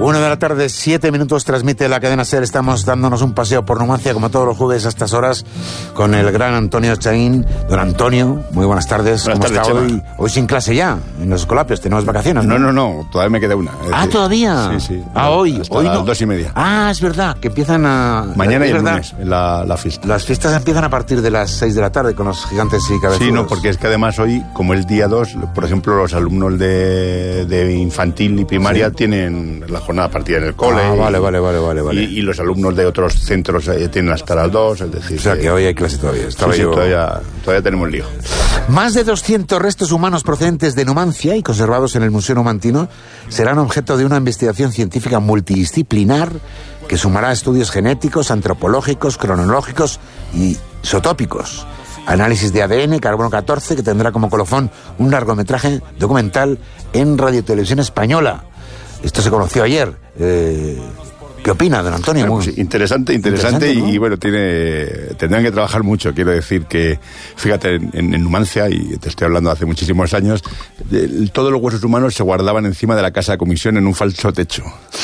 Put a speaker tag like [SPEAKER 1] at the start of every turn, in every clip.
[SPEAKER 1] 1:07 p.m, transmite la cadena SER. Estamos dándonos un paseo por Numancia, como todos los jueves a estas horas, con el gran Antonio Chaín. Don Antonio, muy buenas tardes.
[SPEAKER 2] Buenas tardes,
[SPEAKER 1] está
[SPEAKER 2] Chema.
[SPEAKER 1] hoy sin clase ya, en los Escolapios? ¿Tenemos vacaciones?
[SPEAKER 2] No, todavía me queda una.
[SPEAKER 1] ¿Todavía?
[SPEAKER 2] Sí.
[SPEAKER 1] Hoy
[SPEAKER 2] hasta
[SPEAKER 1] no.
[SPEAKER 2] las 2:30.
[SPEAKER 1] Es verdad, que empiezan a...
[SPEAKER 2] Mañana y el
[SPEAKER 1] verdad,
[SPEAKER 2] lunes, la fiesta.
[SPEAKER 1] Las fiestas empiezan a partir de las 6 de la tarde con los gigantes y cabezudos.
[SPEAKER 2] Sí, no, porque es que además hoy, como es día 2, por ejemplo, los alumnos de infantil y primaria tienen la jornada partida en el cole.
[SPEAKER 1] Vale.
[SPEAKER 2] Y los alumnos de otros centros tienen hasta las 2, es decir...
[SPEAKER 1] O sea, que hoy hay clase todavía.
[SPEAKER 2] Todavía tenemos lío.
[SPEAKER 1] Más de 200 restos humanos procedentes de Numancia y conservados en el Museo Numantino serán objeto de una investigación científica multidisciplinar que sumará estudios genéticos, antropológicos, cronológicos y isotópicos. Análisis de ADN, carbono 14, que tendrá como colofón un largometraje documental en Radio Televisión Española. Esto se conoció ayer. ¿Qué opina, don Antonio?
[SPEAKER 2] Bueno, pues interesante, ¿no? Y bueno, tendrán que trabajar mucho. Quiero decir que, fíjate, en Numancia, y te estoy hablando hace muchísimos años, todos los huesos humanos se guardaban encima de la casa de comisión en un falso techo.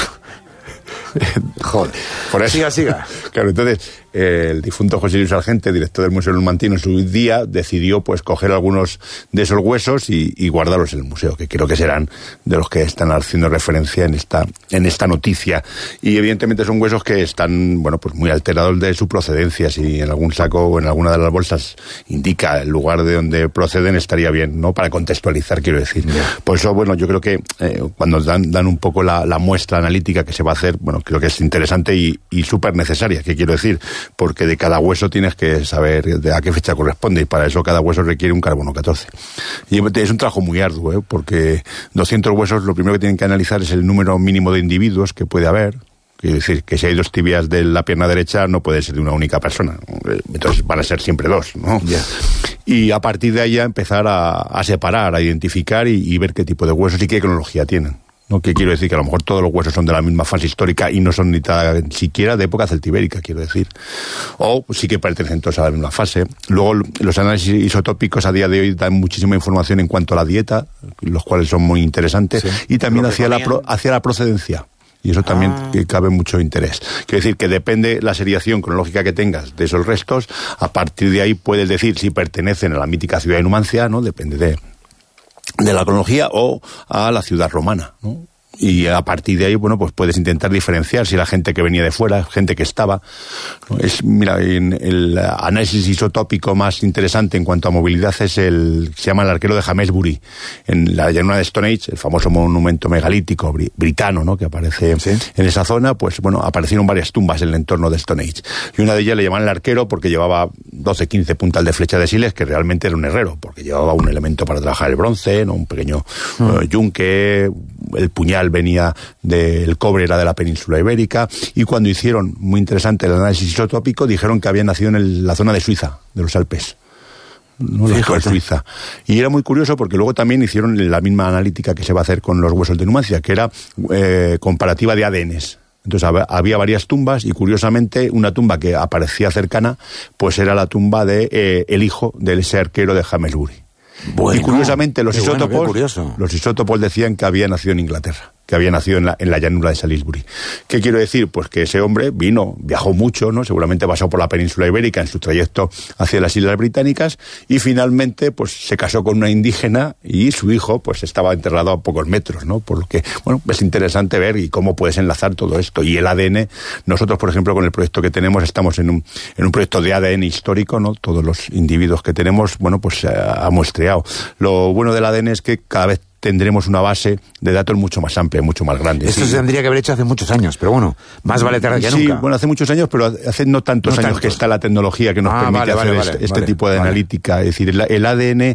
[SPEAKER 1] Joder.
[SPEAKER 2] Por eso,
[SPEAKER 1] Siga.
[SPEAKER 2] Claro, entonces, el difunto José Luis Argente, director del Museo Numantino, en su día decidió pues coger algunos de esos huesos y guardarlos en el museo, que creo que serán de los que están haciendo referencia en esta noticia. Y evidentemente son huesos que están, bueno, pues muy alterados de su procedencia. Si en algún saco o en alguna de las bolsas indica el lugar de donde proceden, estaría bien, ¿no? Para contextualizar, quiero decir. Por eso, bueno, yo creo que cuando dan un poco la muestra analítica que se va a hacer, bueno, creo que es interesante y súper necesaria, que quiero decir, porque de cada hueso tienes que saber a qué fecha corresponde, y para eso cada hueso requiere un carbono 14. Y es un trabajo muy arduo, porque 200 huesos, lo primero que tienen que analizar es el número mínimo de individuos que puede haber. Quiero decir, que si hay 2 tibias de la pierna derecha, no puede ser de una única persona. Entonces van a ser siempre 2, ¿no?
[SPEAKER 1] Yeah.
[SPEAKER 2] Y a partir de ahí ya empezar a separar, a identificar y ver qué tipo de huesos y qué cronología tienen. ¿No? Que quiero decir que a lo mejor todos los huesos son de la misma fase histórica y no son ni siquiera de época celtibérica, quiero decir. O sí que pertenecen todos a la misma fase. Luego, los análisis isotópicos a día de hoy dan muchísima información en cuanto a la dieta, los cuales son muy interesantes, y también hacia la procedencia. Y eso también cabe mucho interés. Quiero decir que depende la seriación cronológica que tengas de esos restos, a partir de ahí puedes decir si pertenecen a la mítica ciudad de Numancia, ¿no? Depende de la cronología, o a la ciudad romana, ¿no? Y a partir de ahí, bueno, pues puedes intentar diferenciar si la gente que venía de fuera, gente que estaba, ¿no? Mira, en el análisis isotópico más interesante en cuanto a movilidad es se llama el arquero de Hamesbury, en la llanura de Stone Age, el famoso monumento megalítico britano, ¿no? Que aparece en esa zona. Pues bueno, aparecieron varias tumbas en el entorno de Stone Age. Y una de ellas le llaman el arquero porque llevaba 12-15 puntas de flecha de siles, que realmente era un herrero, porque llevaba un elemento para trabajar el bronce, ¿no? Un pequeño yunque, el puñal venía del cobre, era de la península ibérica, y cuando hicieron, muy interesante, el análisis isotópico, dijeron que había nacido en la zona de Suiza, de los Alpes, ¿no? La actual Suiza. Y era muy curioso porque luego también hicieron la misma analítica que se va a hacer con los huesos de Numancia, que era comparativa de ADNs. Entonces había varias tumbas, y curiosamente una tumba que aparecía cercana pues era la tumba de el hijo de ese arquero de Hamesbury. Bueno, y curiosamente los isótopos decían que había nacido en Inglaterra, que había nacido en la llanura de Salisbury. ¿Qué quiero decir? Pues que ese hombre viajó mucho, ¿no? Seguramente pasó por la península ibérica en su trayecto hacia las Islas Británicas, y finalmente pues se casó con una indígena, y su hijo pues estaba enterrado a pocos metros, ¿no? Por lo que, bueno, es interesante ver y cómo puedes enlazar todo esto. Y el ADN, nosotros por ejemplo con el proyecto que tenemos estamos en un proyecto de ADN histórico, ¿no? Todos los individuos que tenemos, bueno, pues ha muestreado. Lo bueno del ADN es que cada vez tendremos una base de datos mucho más amplia, mucho más grande.
[SPEAKER 1] Esto se tendría que haber hecho hace muchos años, pero bueno, más vale tarde que nunca.
[SPEAKER 2] Sí, bueno, hace muchos años, pero hace no tantos años que está la tecnología que nos permite hacer este tipo de analítica. Es decir, el ADN...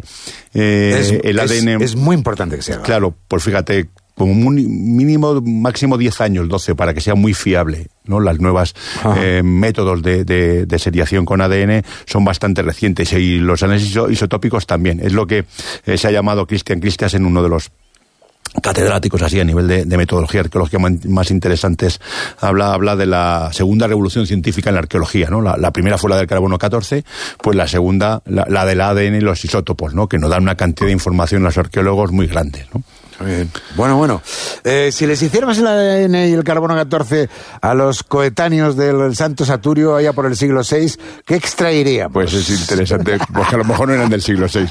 [SPEAKER 1] es muy importante que se haga.
[SPEAKER 2] Claro, pues fíjate, como mínimo, máximo 10 años, 12, para que sea muy fiable, ¿no? Las nuevas métodos de seriación con ADN son bastante recientes, y los análisis isotópicos también. Es lo que se ha llamado Christian Christiansen, uno de los catedráticos así a nivel de metodología arqueológica más interesantes. Habla de la segunda revolución científica en la arqueología, ¿no? La primera fue la del carbono 14, pues la segunda, la del ADN y los isótopos, ¿no? Que nos dan una cantidad de información a los arqueólogos muy grande, ¿no?
[SPEAKER 1] Bien. Bueno. Si les hiciéramos el ADN y el carbono 14 a los coetáneos del Santo Saturio allá por el siglo VI, ¿qué extraeríamos?
[SPEAKER 2] Pues es interesante, porque a lo mejor no eran del siglo VI.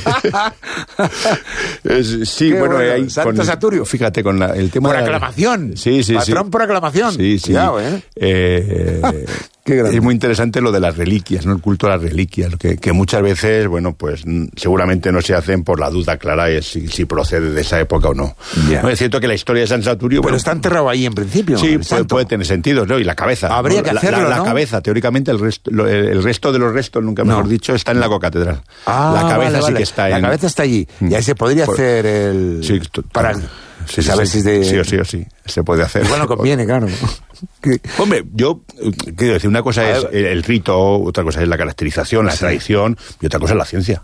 [SPEAKER 2] Sí, bueno, hay
[SPEAKER 1] Santo Saturio.
[SPEAKER 2] Fíjate, con el tema
[SPEAKER 1] por aclamación.
[SPEAKER 2] Sí.
[SPEAKER 1] Patrón por aclamación.
[SPEAKER 2] Sí.
[SPEAKER 1] Cuidado,
[SPEAKER 2] es muy interesante lo de las reliquias, ¿no? El culto a las reliquias, que muchas veces, bueno, pues seguramente no se hacen por la duda clara de si procede de esa época o no.
[SPEAKER 1] Yeah.
[SPEAKER 2] No, es cierto que la historia de San Saturio...
[SPEAKER 1] Pero está enterrado ahí en principio.
[SPEAKER 2] Sí, puede tener sentido, ¿no? Y la cabeza.
[SPEAKER 1] Habría que hacerlo,
[SPEAKER 2] la cabeza, teóricamente, el resto de los restos, nunca mejor dicho, está en la cocatedral. La cabeza sí que está
[SPEAKER 1] La cabeza está allí. Y ahí se podría hacer el...
[SPEAKER 2] Sí,
[SPEAKER 1] para saber si es de...
[SPEAKER 2] Sí o sí, se puede hacer.
[SPEAKER 1] Bueno, conviene, claro.
[SPEAKER 2] Hombre, yo quiero decir, una cosa es el rito, otra cosa es la caracterización, la tradición, y otra cosa es la ciencia.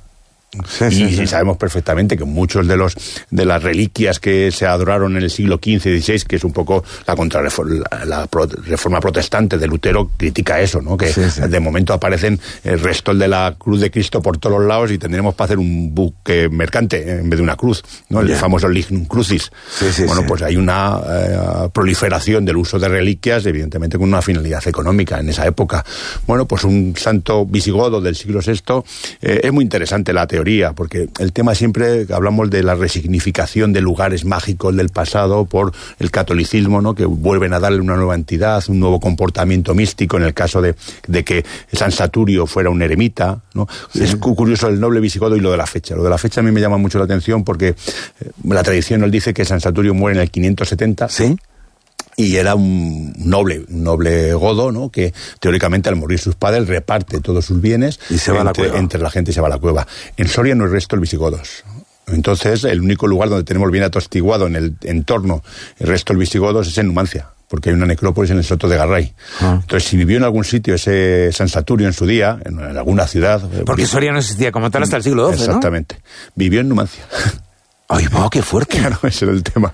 [SPEAKER 2] Sí. Sabemos perfectamente que muchos de las reliquias que se adoraron en el siglo XV y XVI, que es un poco la reforma protestante de Lutero, critica eso, ¿no? Que de momento aparecen el resto de la cruz de Cristo por todos los lados y tendremos para hacer un buque mercante en vez de una cruz, ¿no? El famoso lignum crucis. Pues hay una proliferación del uso de reliquias, evidentemente con una finalidad económica en esa época. Bueno, pues un santo visigodo del siglo VI es muy interesante la teoría, porque el tema siempre hablamos de la resignificación de lugares mágicos del pasado por el catolicismo, ¿no? Que vuelven a darle una nueva entidad, un nuevo comportamiento místico en el caso de que San Saturio fuera un eremita, ¿no? Sí. Es curioso el noble visigodo y lo de la fecha. Lo de la fecha a mí me llama mucho la atención porque la tradición nos dice que San Saturio muere en el 570.
[SPEAKER 1] ¿Sí?
[SPEAKER 2] Y era un noble godo, ¿no? Que teóricamente al morir sus padres reparte todos sus bienes
[SPEAKER 1] y se va
[SPEAKER 2] entre la gente y se va a la cueva. En Soria no hay resto el visigodos. Entonces, el único lugar donde tenemos bien atestiguado en el entorno el resto del visigodos es en Numancia, porque hay una necrópolis en el Soto de Garray. Entonces, si vivió en algún sitio ese San Saturio en su día, en alguna ciudad...
[SPEAKER 1] Porque Soria no existía como tal hasta el siglo XII,
[SPEAKER 2] exactamente. ¿No? Vivió en Numancia.
[SPEAKER 1] ¡Ay, qué fuerte!
[SPEAKER 2] Claro, ese era el tema.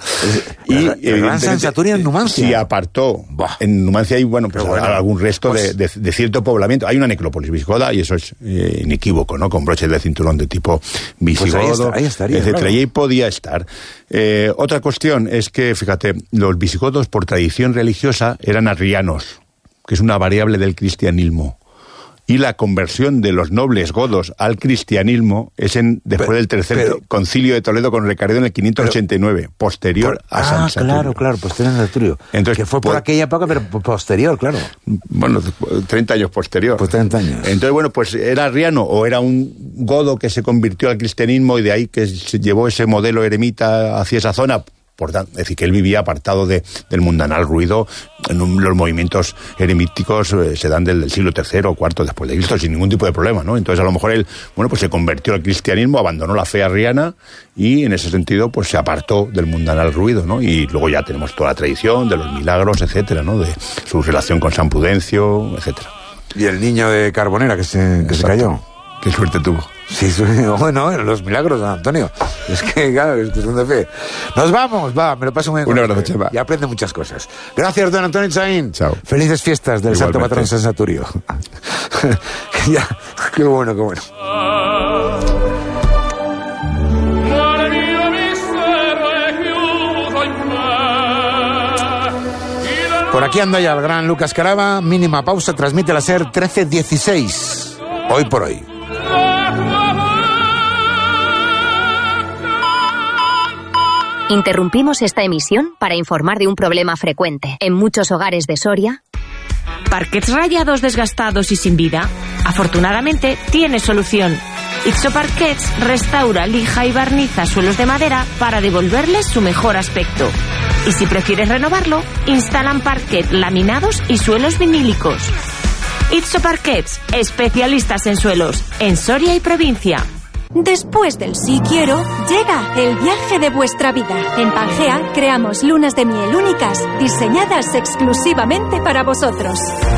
[SPEAKER 1] El gran San Saturio en Numancia.
[SPEAKER 2] Sí, apartó. En Numancia hay, algún resto de cierto poblamiento. Hay una necrópolis visigoda y eso es inequívoco, ¿no? Con broches de cinturón de tipo visigodo,
[SPEAKER 1] ahí estaría,
[SPEAKER 2] etcétera.
[SPEAKER 1] Claro.
[SPEAKER 2] Y ahí podía estar. Otra cuestión es que, fíjate, los visigodos por tradición religiosa eran arrianos, que es una variable del cristianismo. Y la conversión de los nobles godos al cristianismo es después del tercer concilio de Toledo con Recaredo en el 589, posterior a San Saturio.
[SPEAKER 1] Claro, posterior a San Saturio.
[SPEAKER 2] Entonces,
[SPEAKER 1] que fue por aquella época, pero posterior, claro.
[SPEAKER 2] Bueno, 30 años posterior.
[SPEAKER 1] Pues 30 años.
[SPEAKER 2] Entonces, bueno, pues era arriano o era un godo que se convirtió al cristianismo y de ahí que se llevó ese modelo eremita hacia esa zona. Por tanto, es decir, que él vivía apartado del mundanal ruido. Los movimientos eremíticos se dan del siglo III o IV después de Cristo sin ningún tipo de problema, ¿no? Entonces, a lo mejor él, pues se convirtió al cristianismo, abandonó la fe arriana y, en ese sentido, pues se apartó del mundanal ruido, ¿no? Y luego ya tenemos toda la tradición de los milagros, etcétera, ¿no? De su relación con San Prudencio, etcétera.
[SPEAKER 1] Y el niño de Carbonera que se cayó.
[SPEAKER 2] Qué suerte tuvo.
[SPEAKER 1] Sí, bueno, los milagros, Antonio. Es que, claro, es cuestión de fe. Nos vamos, me lo paso muy bien.
[SPEAKER 2] Un abrazo, Chema.
[SPEAKER 1] Y aprende muchas cosas. Gracias, don Antonio Chaín.
[SPEAKER 2] Chao.
[SPEAKER 1] Felices fiestas del Santo Patrón San Saturio. Qué bueno. Por aquí anda ya el gran Lucas Carava. Mínima pausa, transmite la SER 1316. Hoy por hoy.
[SPEAKER 3] Interrumpimos esta emisión para informar de un problema frecuente en muchos hogares de Soria.
[SPEAKER 4] ¿Parquets rayados, desgastados y sin vida? Afortunadamente, tiene solución. Itso Parquets restaura, lija y barniza suelos de madera para devolverles su mejor aspecto. Y si prefieres renovarlo, instalan parquet, laminados y suelos vinílicos. Itso Parquets, especialistas en suelos, en Soria y provincia.
[SPEAKER 5] Después del sí quiero, llega el viaje de vuestra vida. En Pangea creamos lunas de miel únicas, diseñadas exclusivamente para vosotros.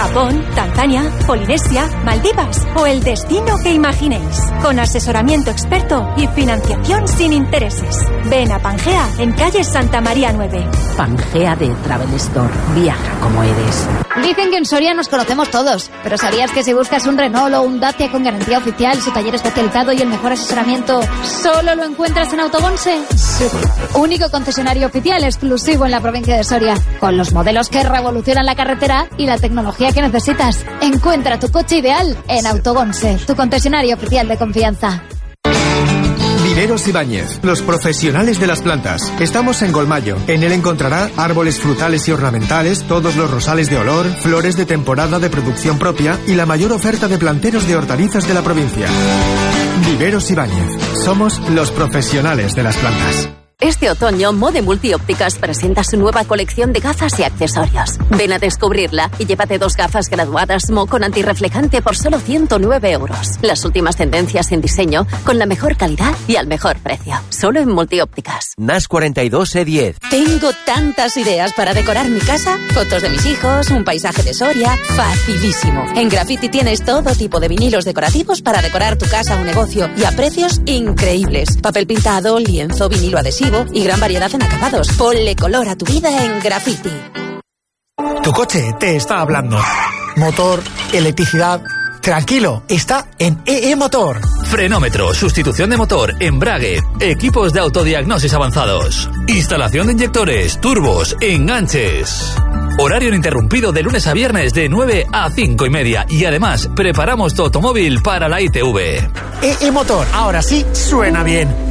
[SPEAKER 5] Japón, Tanzania, Polinesia, Maldivas o el destino que imaginéis. Con asesoramiento experto y financiación sin intereses. Ven a Pangea, en calle Santa María 9.
[SPEAKER 6] Pangea de Travel Store. Viaja como eres.
[SPEAKER 7] Dicen que en Soria nos conocemos todos, pero ¿sabías que si buscas un Renault o un Dacia con garantía oficial, su taller especializado y el mejor asesoramiento, solo lo encuentras en Autogonse? Sí. Único concesionario oficial exclusivo en la provincia de Soria, con los modelos que revolucionan la carretera y la tecnología que necesitas. Encuentra tu coche ideal en Autogonse, tu concesionario oficial de confianza.
[SPEAKER 8] Viveros Ibáñez, los profesionales de las plantas. Estamos en Golmayo. En él encontrará árboles frutales y ornamentales, todos los rosales de olor, flores de temporada de producción propia y la mayor oferta de planteros de hortalizas de la provincia. Viveros Ibáñez. Somos los profesionales de las plantas.
[SPEAKER 9] Este otoño, Mode Multiópticas presenta su nueva colección de gafas y accesorios. Ven a descubrirla y llévate 2 gafas graduadas Mo con antirreflejante por solo 109 euros. Las últimas tendencias en diseño, con la mejor calidad y al mejor precio. Solo en Multiópticas.
[SPEAKER 10] NAS 42 E10.
[SPEAKER 11] Tengo tantas ideas para decorar mi casa. Fotos de mis hijos, un paisaje de Soria. Facilísimo. En Graffiti tienes todo tipo de vinilos decorativos para decorar tu casa o negocio y a precios increíbles. Papel pintado, lienzo, vinilo adhesivo y gran variedad en acabados. Ponle color a tu vida en Graffiti.
[SPEAKER 12] Tu coche te está hablando. Motor, electricidad. Tranquilo, está en EE Motor.
[SPEAKER 13] Frenómetro, sustitución de motor, embrague, equipos de autodiagnosis avanzados, instalación de inyectores, turbos, enganches. Horario ininterrumpido de lunes a viernes de 9 a 5:30 y además preparamos tu automóvil para la ITV.
[SPEAKER 12] EE Motor, ahora sí suena bien.